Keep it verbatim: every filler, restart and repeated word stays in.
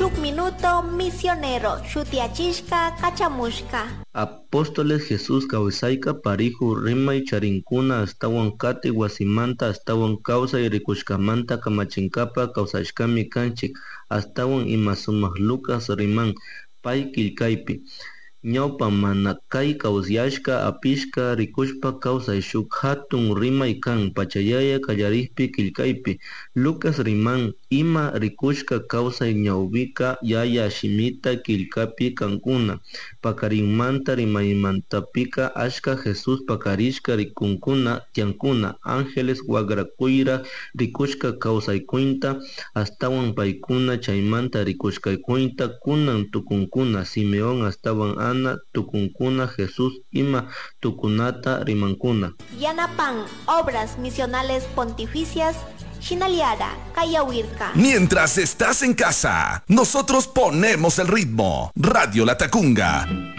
Shuk minuto misionero shutiachishka kachamushka. Apóstoles Jesús kawsayka parihu rimay charinkuna astawan kati wasimanta astawan kawsay rikushkamanta kamachinkapa kawsashkami kanchik astawan ima sumaq Lucas riman pay killkaypi ñawpa mana kay kawsayashka apishka rikushpa kawsay shuk hatun rimay kan pachayaya kallarikpi killkaypi Lucas riman ima rikushka kawsay ñawbika yaya shimita killkapi kankuna pakarinmanta rimaymantapika ashka Jesús pakarishka rikunkuna tiankuna ángeles wagrakuyra rikushka kawsaykunta astawan paykuna chaymanta rikushkaykunta kunan tukunkuna Simeón astawan Ana tukunkuna Jesús ima tukunata rimankuna. Yanapan obras misionales pontificias Shinaliara Kayawirka. Mientras estás en casa, nosotros ponemos el ritmo. Radio La Tacunga.